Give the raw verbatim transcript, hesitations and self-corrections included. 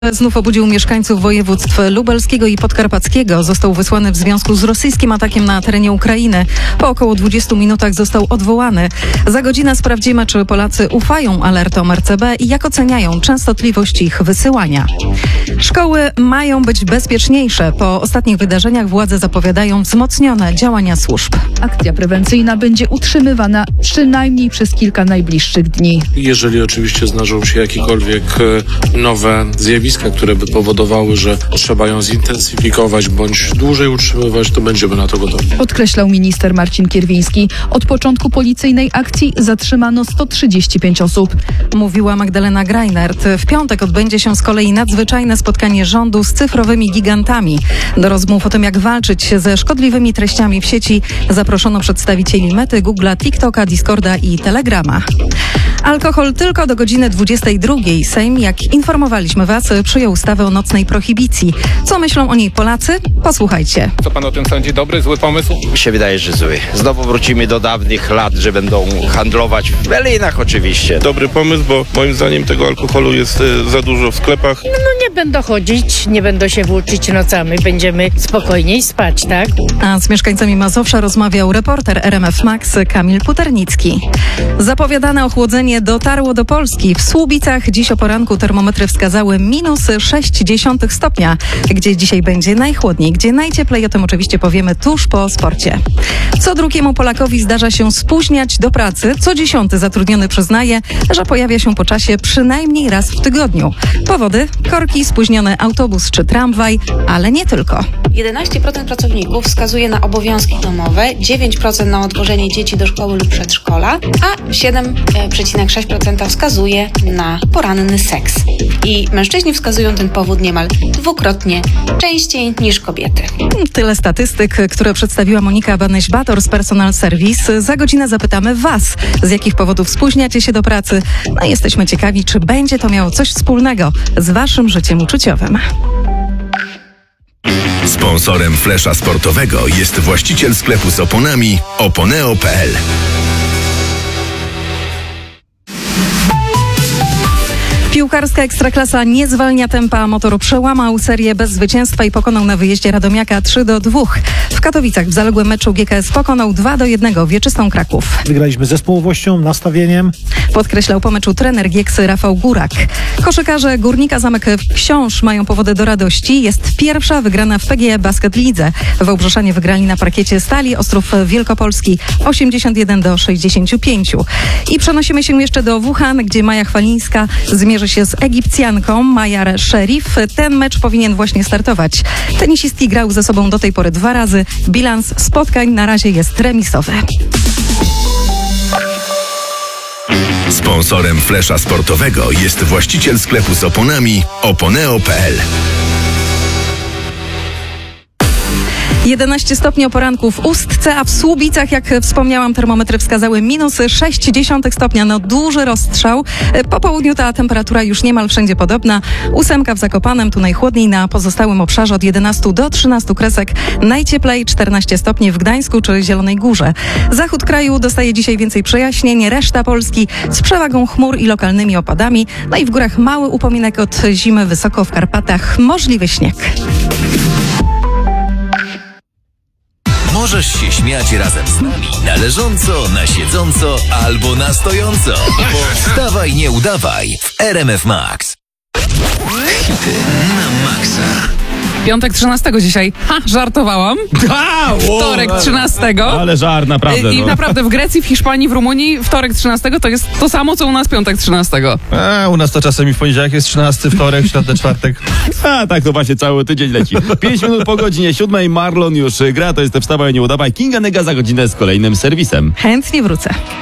Znów obudził mieszkańców województw lubelskiego i podkarpackiego. Został wysłany w związku z rosyjskim atakiem na terenie Ukrainy. Po około dwudziestu minutach został odwołany. Za godzinę sprawdzimy, czy Polacy ufają alertom R C B i jak oceniają częstotliwość ich wysyłania. Szkoły mają być bezpieczniejsze. Po ostatnich wydarzeniach władze zapowiadają wzmocnione działania służb. Akcja prewencyjna będzie utrzymywana przynajmniej przez kilka najbliższych dni. Jeżeli oczywiście zdarzą się jakiekolwiek nowe zjawiska, które by powodowały, że trzeba ją zintensyfikować bądź dłużej utrzymywać, to będziemy na to gotowi. Podkreślał minister Marcin Kierwiński. Od początku policyjnej akcji zatrzymano sto trzydzieści pięć osób. Mówiła Magdalena Greinert. W piątek odbędzie się z kolei nadzwyczajne spotkanie rządu z cyfrowymi gigantami. Do rozmów o tym, jak walczyć ze szkodliwymi treściami w sieci, zaproszono przedstawicieli Mety, Google'a, TikToka, Discorda i Telegrama. Alkohol tylko do godziny dwudziestej drugiej. Sejm, jak informowaliśmy Was, przyjął ustawę o nocnej prohibicji. Co myślą o niej Polacy? Posłuchajcie. Co pan o tym sądzi? Dobry, zły pomysł? Mi się wydaje, że zły. Znowu wrócimy do dawnych lat, że będą handlować w Berlinach oczywiście. Dobry pomysł, bo moim zdaniem tego alkoholu jest za dużo w sklepach. No nie będą chodzić, nie będą się włóczyć nocami, będziemy spokojniej spać, tak? A z mieszkańcami Mazowsza rozmawiał reporter R M F Max Kamil Puternicki. Zapowiadane ochłodzenie dotarło do Polski. W Słubicach dziś o poranku termometry wskazały minus sześć dziesiątych stopnia, gdzie dzisiaj będzie najchłodniej, gdzie najcieplej, o tym oczywiście powiemy tuż po sporcie. Co drugiemu Polakowi zdarza się spóźniać do pracy. Co dziesiąty zatrudniony przyznaje, że pojawia się po czasie przynajmniej raz w tygodniu. Powody? Korki, spóźniony autobus czy tramwaj, ale nie tylko. jedenaście procent pracowników wskazuje na obowiązki domowe, dziewięć procent na odwożenie dzieci do szkoły lub przedszkola, a siedem przecinek sześć procent wskazuje na poranny seks. I mężczyźni wskazują ten powód niemal dwukrotnie częściej niż kobiety. Tyle statystyk, które przedstawiła Monika Banyś-Bator z Personal Service. Za godzinę zapytamy Was, z jakich powodów spóźniacie się do pracy. No i jesteśmy ciekawi, czy będzie to miało coś wspólnego z Waszym życiem uczuciowym. Sponsorem Flesza Sportowego jest właściciel sklepu z oponami oponeo kropka p l. Piłkarska Ekstraklasa nie zwalnia tempa. Motor przełamał serię bez zwycięstwa i pokonał na wyjeździe Radomiaka trzy do dwóch. W Katowicach w zaległym meczu G K S pokonał dwa do jednego Wieczystą Kraków. Wygraliśmy zespołowością, nastawieniem. Podkreślał po meczu trener Gieksy Rafał Górak. Koszykarze Górnika Zamek Wsiąż mają powody do radości. Jest pierwsza wygrana w P G E Basket Lidze. Wałbrzeszanie wygrali na parkiecie Stali Ostrów Wielkopolski osiemdziesiąt jeden do sześćdziesięciu pięciu. I przenosimy się jeszcze do Wuhan, gdzie Maja Chwalińska zmierzy się z Egipcjanką Mayar Sherif. Ten mecz powinien właśnie startować. Tenisistki grały ze sobą do tej pory dwa razy. Bilans spotkań na razie jest remisowy. Sponsorem Flesza Sportowego jest właściciel sklepu z oponami oponeo kropka p l. jedenaście stopni o poranku w Ustce, a w Słubicach, jak wspomniałam, termometry wskazały minus sześć dziesiątych stopnia. No duży rozstrzał. Po południu ta temperatura już niemal wszędzie podobna. Ósemka w Zakopanem, tu najchłodniej, na pozostałym obszarze od jedenastu do trzynastu kresek. Najcieplej czternaście stopni w Gdańsku czy Zielonej Górze. Zachód kraju dostaje dzisiaj więcej przejaśnień, reszta Polski z przewagą chmur i lokalnymi opadami. No i w górach mały upominek od zimy, wysoko w Karpatach możliwy śnieg. Możesz się śmiać razem z nami na leżąco, na siedząco albo na stojąco. Wstawaj, nie udawaj w R M F Max. Hity na maksa. Piątek trzynastego dzisiaj. Ha, żartowałam. A, Wtorek trzynastego. Ale żart, naprawdę. I no. naprawdę w Grecji, w Hiszpanii, w Rumunii wtorek trzynastego to jest to samo, co u nas piątek trzynastego. A, u nas to czasem w poniedziałek jest trzynasty, wtorek, środę, czwartek. A, tak to właśnie cały tydzień leci. Pięć minut po godzinie siódmej Marlon już gra, to jest Wstawaj, nie udawaj. Kinga Nyga za godzinę z kolejnym serwisem. Chętnie wrócę.